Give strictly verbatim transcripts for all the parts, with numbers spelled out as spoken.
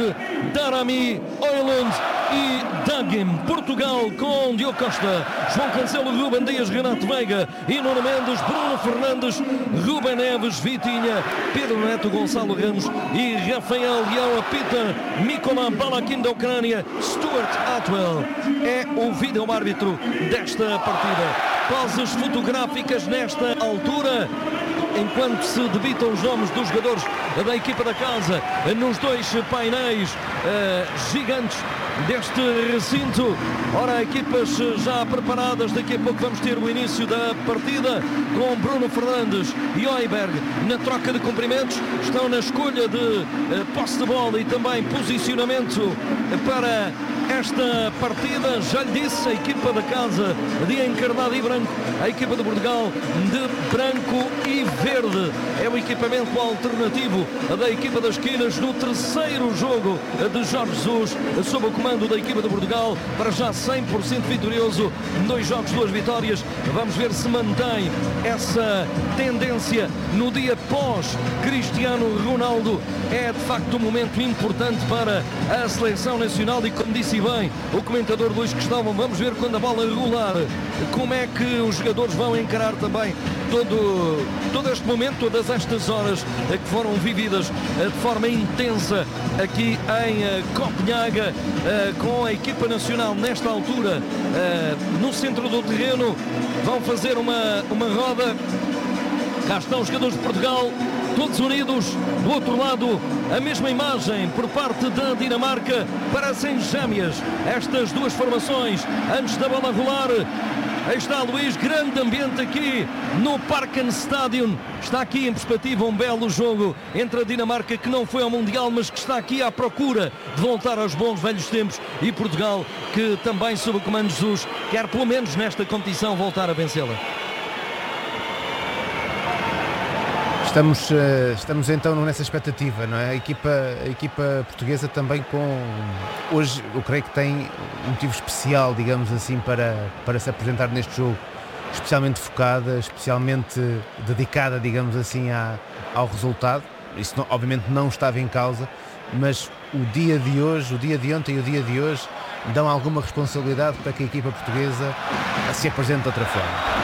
Skard, Darami, Oilund e Dagim. Portugal com Diogo Costa, João Cancelo, Ruben Dias, Renato Veiga e Nuno Mendes, Bruno Fernandes, Ruben Neves, Vitinha, Pedro Neto, Gonçalo Ramos e Rafael Leão. Apita Mikola Balakin da Ucrânia. Stuart Atwell é o vídeo-árbitro desta partida. Pausas fotográficas nesta altura, enquanto se debitam os nomes dos jogadores da equipa da casa nos dois painéis uh, gigantes deste recinto. Ora, equipas já preparadas. Daqui a pouco vamos ter o início da partida com Bruno Fernandes e Højbjerg na troca de cumprimentos. Estão na escolha de uh, posse de bola e também posicionamento para esta partida. Já lhe disse, a equipa da casa de encarnado e branco, a equipa de Portugal de branco e verde. É o equipamento alternativo da equipa das esquinas no terceiro jogo de Jorge Jesus sob o comando da equipa de Portugal. Para já cem por cento vitorioso, dois jogos, duas vitórias. Vamos ver se mantém essa tendência no dia pós Cristiano Ronaldo. É de facto um momento importante para a seleção nacional e, como disse bem o comentador Luís Cristóvão, vamos ver quando a bola rolar como é que os jogadores vão encarar também todo, todo este momento, todas estas horas que foram vividas de forma intensa aqui em Copenhaga, com a equipa nacional nesta altura no centro do terreno. Vão fazer uma, uma roda. Cá estão os jogadores de Portugal, todos unidos. Do outro lado, a mesma imagem por parte da Dinamarca. Parecem gêmeas estas duas formações antes da bola rolar. Aí está Luís, grande ambiente aqui no Parkenstadion. Está aqui em perspectiva um belo jogo entre a Dinamarca, que não foi ao Mundial, mas que está aqui à procura de voltar aos bons velhos tempos, e Portugal, que também sob o comando de Jesus quer pelo menos nesta competição voltar a vencê-la. Estamos, estamos então nessa expectativa, não é? A equipa, a equipa portuguesa também com, hoje eu creio que tem um motivo especial, digamos assim, para, para se apresentar neste jogo, especialmente focada, especialmente dedicada, digamos assim, à, ao resultado. Isso não, obviamente não estava em causa, mas o dia de hoje, o dia de ontem e o dia de hoje dão alguma responsabilidade para que a equipa portuguesa se apresente de outra forma.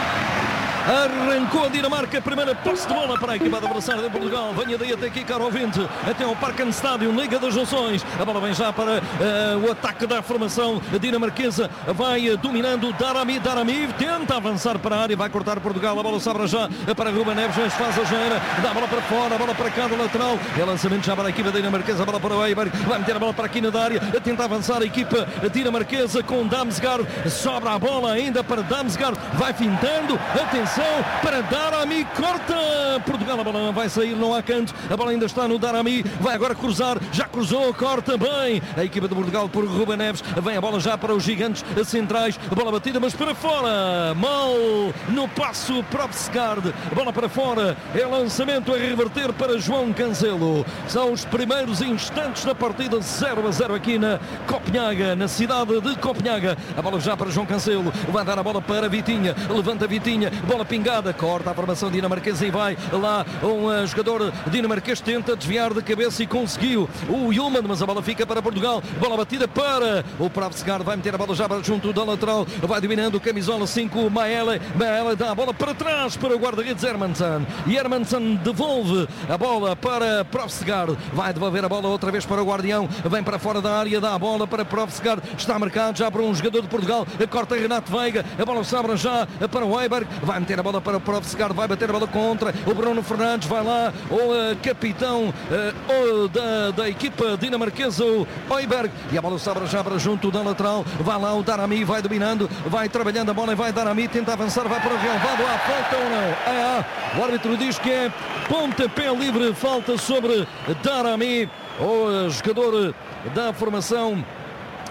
Arrancou a Dinamarca, primeira posse de bola para a equipa adversária de Portugal. Venha daí até aqui, caro ouvinte, até ao Parkenstadion, Liga das Nações. A bola vem já para uh, o ataque da formação dinamarquesa. Vai uh, dominando Darami, Darami tenta avançar para a área, vai cortar Portugal. A bola sobra já para Ruben Neves, mas faz a geneira, dá a bola para fora, a bola para cá do lateral. É lançamento já para a equipa dinamarquesa, a bola para o Højbjerg, vai meter a bola para aqui na área, tenta avançar a equipa dinamarquesa com Damsgaard. Sobra a bola ainda para Damsgaard, vai fintando, atenção para Darami, corta Portugal, a bola vai sair, não há canto, a bola ainda está no Darami, vai agora cruzar, já cruzou, corta bem a equipa de Portugal por Ruben Neves, vem a bola já para os gigantes centrais, a bola batida mas para fora, mal no passo Provsgaard, bola para fora, é lançamento a reverter para João Cancelo. São os primeiros instantes da partida, zero a zero aqui na Copenhaga, na cidade de Copenhaga. A bola já para João Cancelo, vai dar a bola para Vitinha, levanta Vitinha, bola pingada, corta a formação dinamarquesa e vai lá um uh, jogador dinamarquês, tenta desviar de cabeça e conseguiu o Yulman, mas a bola fica para Portugal, bola batida para o Provsgaard, vai meter a bola já para junto da lateral, vai dominando o camisola cinco, Maele, Maele dá a bola para trás para o guarda-redes Hermansson, e Hermansson devolve a bola para Provsgaard, vai devolver a bola outra vez para o guardião, vem para fora da área, dá a bola para Provsgaard, está marcado já para um jogador de Portugal, corta Renato Veiga, a bola sobra já para o Højbjerg, vai meter a bola para o Provsgaard, vai bater a bola contra o Bruno Fernandes, vai lá o uh, capitão uh, o da, da equipa dinamarquesa, o Højbjerg, e a bola sobra já para junto da lateral, vai lá o Darami, vai dominando, vai trabalhando a bola e vai Darami, tenta avançar, vai para o relevado, há falta ou não? É, o árbitro diz que é pontapé livre, falta sobre Darami, o jogador da formação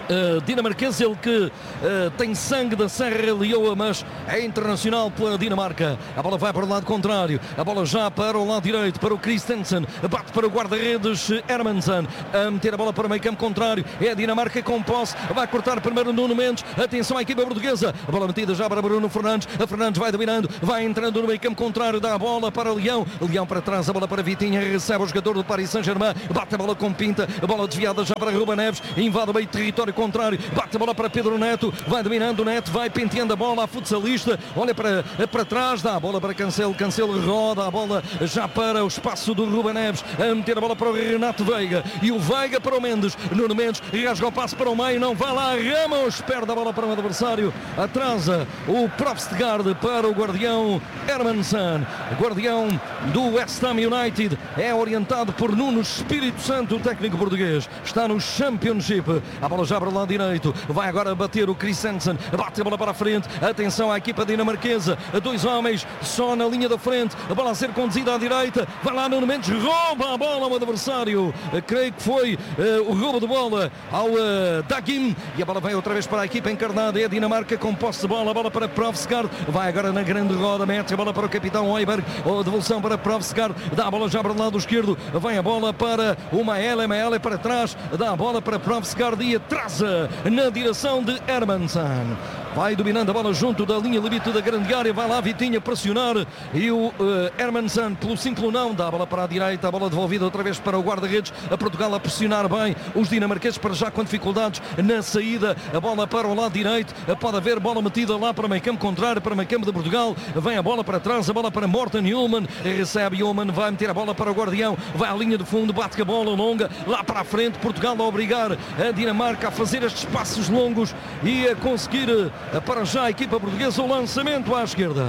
Uh, dinamarquês, ele que uh, tem sangue da Serra Leoa, mas é internacional pela Dinamarca. A bola vai para o lado contrário, a bola já para o lado direito, para o Christensen, bate para o guarda-redes Hermansson, a meter a bola para o meio campo contrário, é a Dinamarca com posse, vai cortar primeiro Nuno Mendes, atenção à equipa portuguesa, a bola metida já para Bruno Fernandes, a Fernandes vai dominando, vai entrando no meio campo contrário, dá a bola para Leão, Leão para trás, a bola para Vitinha, recebe o jogador do Paris Saint-Germain, bate a bola com Pinta, a bola desviada já para Ruben Neves, invade o meio território contrário, bate a bola para Pedro Neto, vai dominando o Neto, vai penteando a bola a futsalista, olha para, para trás, dá a bola para Cancelo, Cancelo roda a bola já para o espaço do Ruben Neves, a meter a bola para o Renato Veiga, e o Veiga para o Mendes, Nuno Mendes rasga o passo para o meio, não vai lá, Ramos perde a bola para o adversário, atrasa o Profstgaard para o guardião Hermansson, guardião do West Ham United, é orientado por Nuno Espírito Santo, o técnico português, está no Championship, a bola já para o lado direito, vai agora bater o Christensen, bate a bola para a frente, atenção à equipa dinamarquesa, dois homens só na linha da frente, a bola a ser conduzida à direita, vai lá Nuno Mendes, rouba a bola ao adversário, creio que foi uh, o roubo de bola ao uh, Dagim, e a bola vai outra vez para a equipa encarnada, é a Dinamarca com posse de bola, a bola para Profsgaard, vai agora na grande roda, mete a bola para o capitão Højbjerg, a devolução para Profsgaard, dá a bola já para o lado esquerdo, vai a bola para o Maele, Maele para trás, dá a bola para Profsgaard e atrasa na direção de Hermansson. Vai dominando a bola junto da linha limite da grande área, vai lá Vitinha pressionar e o uh, Hermansson pelo simples não, dá a bola para a direita, a bola devolvida outra vez para o guarda-redes, a Portugal a pressionar bem, os dinamarqueses para já com dificuldades na saída, a bola para o lado direito, pode haver bola metida lá para o meio campo contrário, para o meio campo de Portugal, vem a bola para trás, a bola para Morten Hjulmand, recebe Hjulmand, vai meter a bola para o guardião, vai à linha de fundo, bate a bola longa, lá para a frente, Portugal a obrigar a Dinamarca a fazer estes passos longos e a conseguir para já a equipa portuguesa o lançamento à esquerda.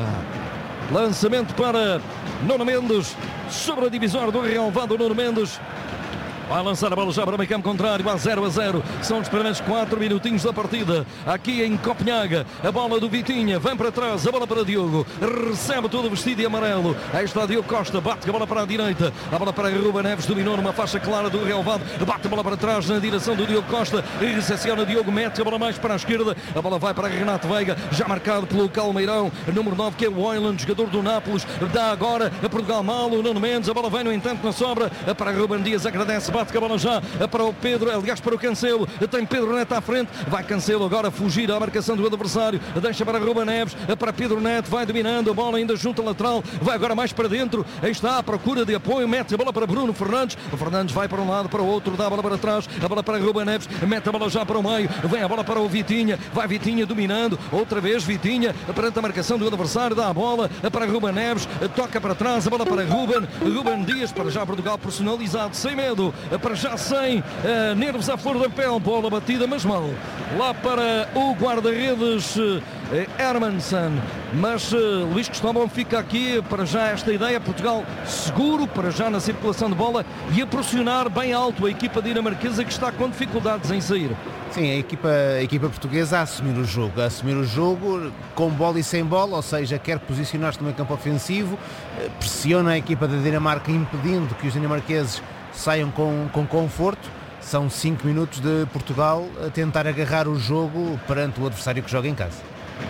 Lançamento para Nuno Mendes sobre a divisória do relvado. Nuno Mendes vai lançar a bola já para o meio campo contrário, a zero a zero. São os primeiros quatro minutinhos da partida. Aqui em Copenhaga, a bola do Vitinha, vem para trás, a bola para Diogo. Recebe todo vestido de amarelo. Aí está Diogo Costa, bate a bola para a direita. A bola para Ruben Neves, dominou numa faixa clara do relvado. Bate a bola para trás na direção do Diogo Costa. Recepciona Diogo, mete a bola mais para a esquerda. A bola vai para Renato Veiga, já marcado pelo Calmeirão. Número nove, que é o Højlund, jogador do Nápoles. Dá agora a Portugal mal, o Nuno Mendes. A bola vem, no entanto, na sobra. Para Ruben Dias, agradece, bate a bola já para o Pedro, aliás para o Cancelo, tem Pedro Neto à frente, vai Cancelo agora fugir à marcação do adversário, deixa para Ruben Neves, para Pedro Neto, vai dominando a bola ainda junto à lateral, vai agora mais para dentro, aí está à procura de apoio, mete a bola para Bruno Fernandes, o Fernandes vai para um lado, para o outro, dá a bola para trás, a bola para Ruben Neves, mete a bola já para o meio, vem a bola para o Vitinha, vai Vitinha dominando, outra vez Vitinha, perante a marcação do adversário, dá a bola para Ruben Neves, toca para trás, a bola para Ruben, Ruben Dias, para já Portugal personalizado, sem medo, para já sem uh, nervos à flor da pele, bola batida mas mal, lá para o guarda-redes uh, Hermansson, mas uh, Luís Cristóvão fica aqui para já esta ideia, Portugal seguro para já na circulação de bola e a pressionar bem alto a equipa dinamarquesa que está com dificuldades em sair. Sim, a equipa, a equipa portuguesa a assumir o jogo, a assumir o jogo com bola e sem bola, ou seja, quer posicionar-se no meio campo ofensivo, pressiona a equipa da Dinamarca impedindo que os dinamarqueses saiam com, com conforto. São cinco minutos de Portugal a tentar agarrar o jogo perante o adversário que joga em casa.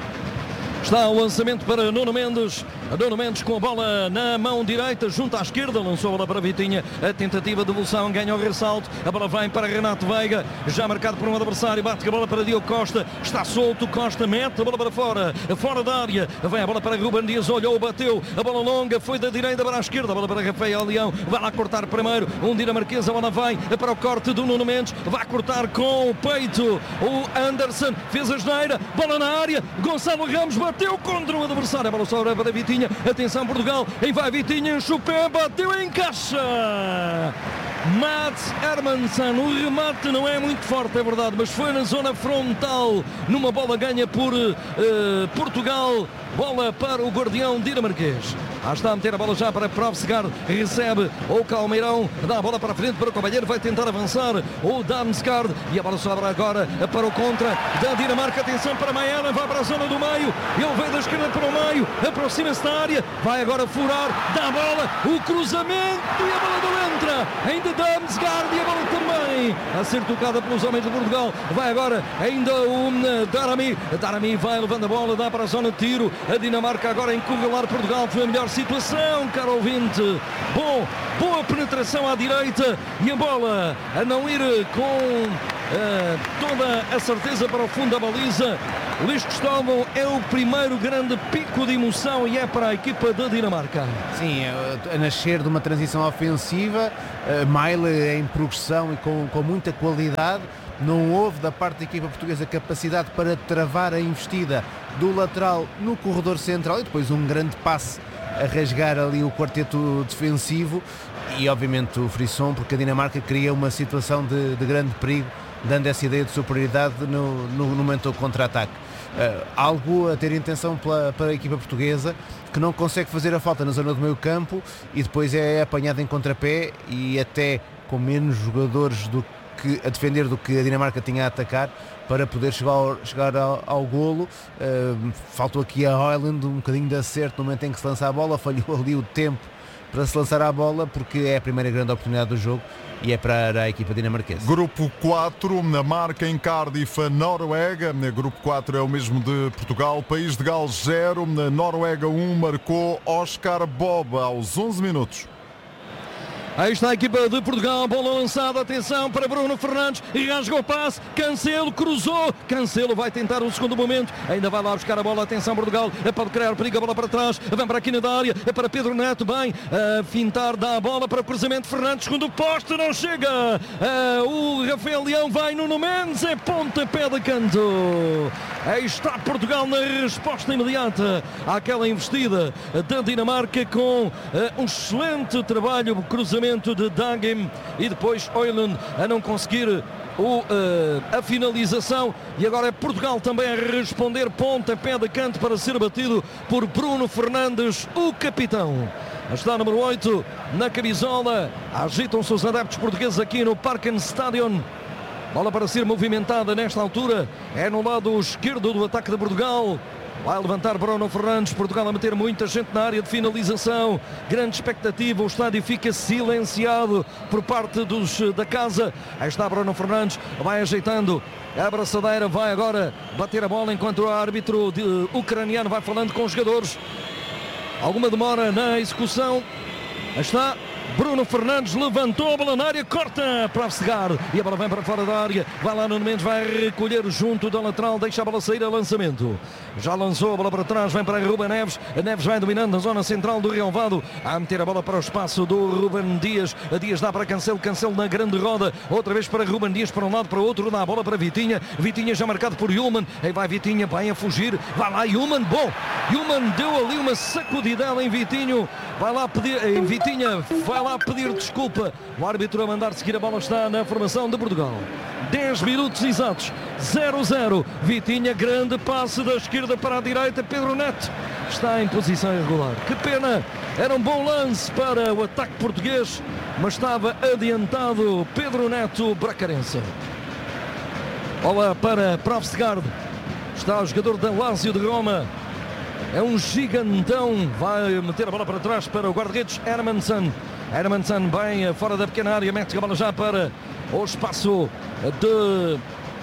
Está o lançamento para Nuno Mendes. Nuno Mendes com a bola na mão direita, junto à esquerda, lançou a bola para Vitinha. A tentativa de devolução ganha o ressalto. A bola vem para Renato Veiga, já marcado por um adversário. Bate a bola para Diogo Costa. Está solto, Costa mete a bola para fora, fora da área. Vem a bola para Ruben Dias, olhou, bateu. A bola longa foi da direita para a esquerda. A bola para Rafael Leão. Vai lá cortar primeiro. Um dinamarquês, a bola vem para o corte do Nuno Mendes. Vai cortar com o peito o Anderson. Fez a geneira. Bola na área. Gonçalo Ramos bateu contra o adversário. A bola sobra para Vitinha. Atenção Portugal. Em vai Vitinha. Em Chupé. Bateu em caixa. Mats Hermansson. O remate não é muito forte, é verdade, mas foi na zona frontal. Numa bola ganha por uh, Portugal. Bola para o guardião dinamarquês. Ah, está a meter a bola já para Provsgaard, recebe o Calmeirão, dá a bola para a frente para o Cavalheiro, vai tentar avançar o Damsgaard e a bola sobra agora para o contra da Dinamarca. Atenção para Maelen, vai para a zona do meio, ele vem da esquerda para o meio, aproxima-se da área, vai agora furar, dá a bola, o cruzamento e a bola não entra, ainda Damsgaard e a bola também a ser tocada pelos homens de Portugal. Vai agora ainda o Darami, Darami vai levando a bola, dá para a zona de tiro, a Dinamarca agora a encurralar Portugal, foi a melhor situação, caro ouvinte. Bom, boa penetração à direita e a bola a não ir com uh, toda a certeza para o fundo da baliza. Luís Cristóvão é o primeiro grande pico de emoção e é para a equipa da Dinamarca. Sim, a nascer de uma transição ofensiva, uh, Maile em progressão e com, com muita qualidade. Não houve da parte da equipa portuguesa capacidade para travar a investida do lateral no corredor central e depois um grande passe a rasgar ali o quarteto defensivo e obviamente o frisson, porque a Dinamarca cria uma situação de, de grande perigo, dando essa ideia de superioridade no, no, no momento do contra-ataque. Uh, algo a ter intenção pela, para a equipa portuguesa, que não consegue fazer a falta na zona do meio campo e depois é apanhada em contrapé e até com menos jogadores do que a defender do que a Dinamarca tinha a atacar para poder chegar ao, chegar ao, ao golo. Uh, faltou aqui a Højlund um bocadinho de acerto no momento em que se lança a bola, falhou ali o tempo para se lançar a bola, porque é a primeira grande oportunidade do jogo e é para a equipa dinamarquesa. Grupo quatro, na marca em Cardiff, a Noruega. Grupo quatro é o mesmo de Portugal. País de Gales zero, na Noruega um, marcou Oscar Bob aos onze minutos. Aí está a equipa de Portugal, bola lançada, atenção para Bruno Fernandes, rasgou o passe, Cancelo cruzou, Cancelo vai tentar o segundo momento, ainda vai lá buscar a bola, atenção Portugal, pode criar perigo, a bola para trás, vem para a quina da área, é para Pedro Neto, bem, a fintar, dá a bola para o cruzamento, Fernandes, segundo poste, não chega, o Rafael Leão vai, Nuno Mendes, é pontapé de canto. Aí está Portugal na resposta imediata àquela investida da Dinamarca com um excelente trabalho, cruzamento de Dagem e depois Højlund a não conseguir o, uh, a finalização e agora é Portugal também a responder, pontapé de canto para ser batido por Bruno Fernandes, o capitão. Está número oito na camisola, agitam-se os adeptos portugueses aqui no Parkenstadion. Bola para ser movimentada nesta altura, é no lado esquerdo do ataque de Portugal. Vai levantar Bruno Fernandes, Portugal a meter muita gente na área de finalização, grande expectativa, o estádio fica silenciado por parte dos da casa. Aí está Bruno Fernandes, vai ajeitando a abraçadeira, vai agora bater a bola enquanto o árbitro de, ucraniano vai falando com os jogadores. Alguma demora na execução. Aí está Bruno Fernandes, levantou a bola na área, corta para Provsgaard e a bola vem para fora da área, vai lá no Mendes, vai recolher junto da lateral, deixa a bola sair a lançamento, já lançou a bola para trás, vem para Ruben Neves, a Neves vai dominando na zona central do relvado, a meter a bola para o espaço do Ruben Dias, a Dias dá para Cancelo, Cancelo na grande roda, outra vez para Ruben Dias, para um lado, para o outro, dá a bola para Vitinha, Vitinha já marcado por Yulman, aí vai Vitinha, vai a fugir, vai lá Yulman, bom, Yulman deu ali uma sacudidela em Vitinho, vai lá pedir, em Vitinha, vai lá a pedir desculpa, o árbitro a mandar seguir, a bola está na formação de Portugal. dez minutos exatos, zero a zero. Vitinha, grande passe da esquerda para a direita, Pedro Neto está em posição irregular. Que pena, era um bom lance para o ataque português, mas estava adiantado Pedro Neto, bracarense. Bola para Provsgaard, está o jogador da Lazio de Roma. É um gigantão, vai meter a bola para trás para o guarda-redes Hermansen. Hermansen bem fora da pequena área, mete a bola já para o espaço de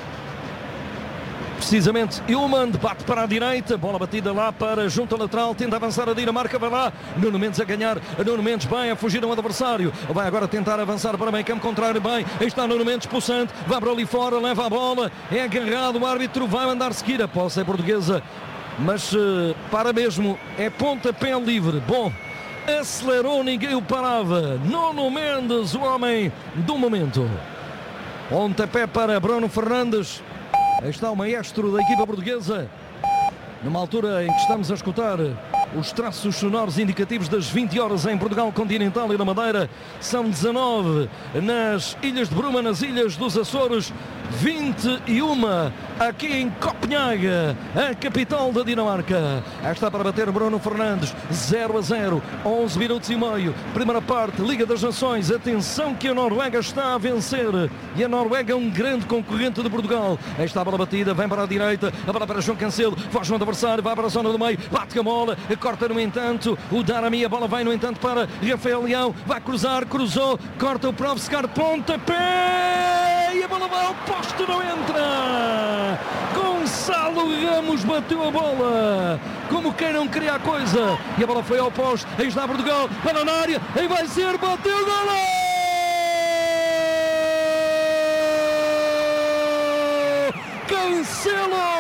precisamente Yulman, bate para a direita, bola batida lá para junto ao lateral, tenta avançar a Dinamarca, vai lá, Nuno Mendes a ganhar, Nuno Mendes bem a fugir a um adversário, vai agora tentar avançar para o meio campo contrário, bem, aí está Nuno Mendes pulsante, vai para ali fora, leva a bola, é agarrado, o árbitro vai mandar seguir, a posse é portuguesa, mas uh, para mesmo, é pontapé livre, bom, acelerou, ninguém o parava, Nuno Mendes, o homem do momento, pontapé para Bruno Fernandes. Aí está o maestro da equipa portuguesa, numa altura em que estamos a escutar Os traços sonoros indicativos das vinte horas em Portugal continental e na Madeira. São dezanove nas Ilhas de Bruma, nas Ilhas dos Açores. vinte e uma aqui em Copenhague, a capital da Dinamarca. Está para bater Bruno Fernandes. Zero a zero, onze minutos e meio. Primeira parte, Liga das Nações. Atenção que a Noruega está a vencer. E a Noruega é um grande concorrente de Portugal. Está a bola batida, vem para a direita. A bola para João Cancelo. Foge no adversário, vai para a zona do meio. Bate com a bola, corta no entanto. O Darami, a bola vai no entanto para Rafael Leão. Vai cruzar, cruzou. Corta o Provskar, pontapé. E a bola vai ao poste, não entra. Gonçalo Ramos bateu a bola como quem não queria a coisa. E a bola foi ao poste. Aí está Portugal, para na área. Aí vai ser, bateu o golo. Cancelo!